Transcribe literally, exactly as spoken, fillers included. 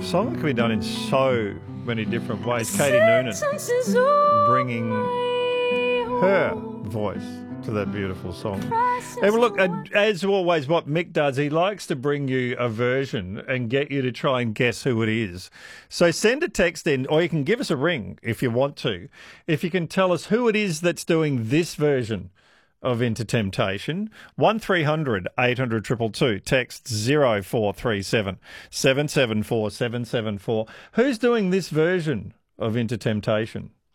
song can be done in so many different ways. Katie Noonan bringing her voice to that beautiful song. And look, as always, what Mick does, he likes to bring you a version and get you to try and guess who it is. So send a text in, or you can give us a ring if you want to, if you can tell us who it is that's doing this version of Into Temptation. one three hundred eight hundred two two two. Text zero four three seven seven seven four seven seven four. Who's doing this version of Into Temptation?